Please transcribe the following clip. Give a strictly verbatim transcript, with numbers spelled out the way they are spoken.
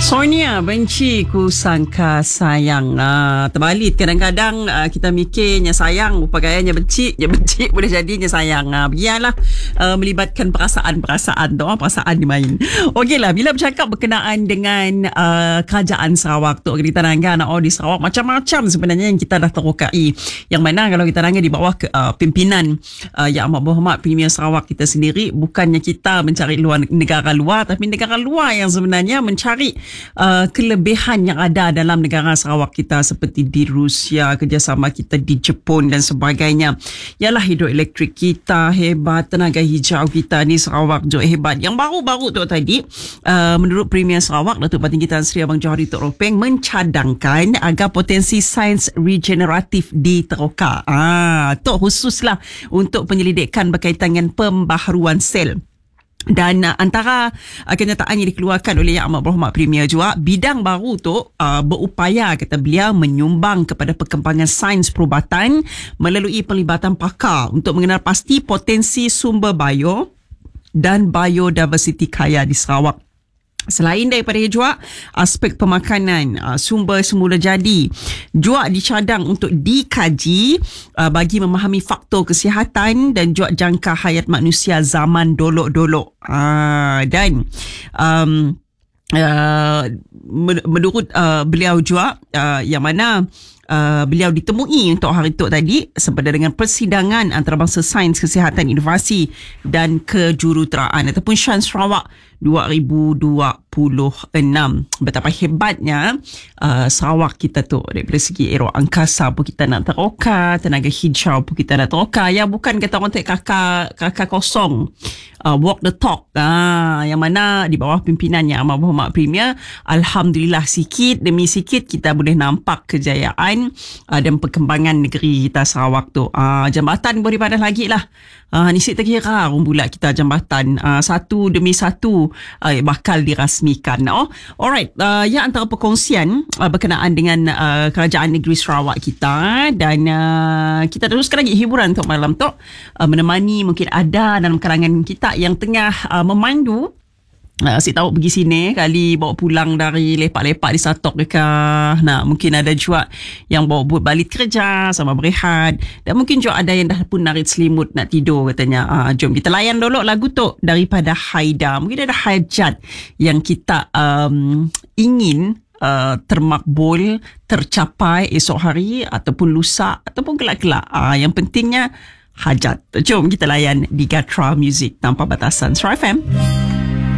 Sonia, benci ku sangka sayang. Uh, terbalik kadang-kadang uh, kita mikirnya sayang, upagayanya benci, ya benci boleh jadinya sayang. Uh, biarlah uh, melibatkan perasaan-perasaan tu, uh, perasaan dimain. Okeylah, bila bercakap berkenaan dengan uh, kerajaan Sarawak tu, kita terangkan oh di Sarawak macam-macam sebenarnya yang kita dah terokai. Yang mana kalau kita terangkan di bawah ke, uh, pimpinan uh, Yang Amat Berhormat Premier Sarawak kita sendiri, bukannya kita mencari luar negara luar, tapi negara luar yang sebenarnya mencari Uh, kelebihan yang ada dalam negara Sarawak kita, seperti di Rusia, kerjasama kita di Jepun dan sebagainya. Yalah, hidroelektrik kita hebat, tenaga hijau kita ni Sarawak juga hebat. Yang baru-baru tu tadi, uh, menurut Premier Sarawak Datuk Patinggi Tan Sri Abang Johari Tok Ropeng mencadangkan agar potensi sains regeneratif diteroka. Ah, tu khususlah untuk penyelidikan berkaitan dengan pembaharuan sel. Dan uh, antara uh, kenyataan yang dikeluarkan oleh Yang Amat Berhormat Premier juga, bidang baru tu uh, berupaya, kata beliau, menyumbang kepada perkembangan sains perubatan melalui pelibatan pakar untuk mengenal pasti potensi sumber bio dan biodiversiti kaya di Sarawak. Selain daripada juga aspek pemakanan, uh, sumber semula jadi juga dicadang untuk dikaji uh, bagi memahami faktor kesihatan dan juga jangka hayat manusia zaman dolok-dolok. Uh, dan um, uh, menurut uh, beliau juga uh, yang mana Uh, beliau ditemui untuk hari itu tadi sempena dengan persidangan antarabangsa sains kesihatan inovasi dan kejuruteraan ataupun Shan Sarawak dua ribu dua puluh enam. Betapa hebatnya uh, Sarawak kita tu daripada segi aero angkasa pun kita nak teroka, tenaga hijau pun kita nak teroka. Ya, bukan kata orang tak kakak kakak kosong, uh, walk the talk. Uh, yang mana di bawah pimpinan Yang Amat Berhormat Premier, alhamdulillah sikit demi sikit kita boleh nampak kejayaan Uh, dan perkembangan negeri kita Sarawak tu. Uh, jambatan boleh padah lagi lah. Uh, ni saya terkira pula kita jambatan uh, satu demi satu uh, bakal dirasmikan. Oh, alright. Uh, yang antara perkongsian uh, berkenaan dengan uh, kerajaan negeri Sarawak kita, dan uh, kita teruskan lagi hiburan untuk malam tu, uh, menemani mungkin ada dalam kalangan kita yang tengah uh, memandu. Uh, asyik tahu pergi sini, kali bawa pulang dari lepak-lepak di Satok dekat. Nah, mungkin ada juga yang bawa buat balik kerja sama berehat, dan mungkin juga ada yang dah pun narik selimut nak tidur katanya. Uh, jom kita layan dulu lagu tu daripada Haida. Mungkin ada hajat yang kita um, ingin uh, termakbul, tercapai esok hari ataupun lusa ataupun kelak-kelak. Uh, yang pentingnya hajat. Jom kita layan di Gatra Music tanpa batasan Star F M.